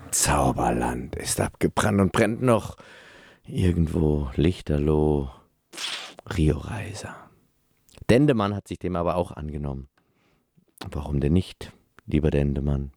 Zauberland ist abgebrannt und brennt noch irgendwo lichterloh. Rio Reiser. Dendemann hat sich dem aber auch angenommen. Warum denn nicht, lieber Dendemann?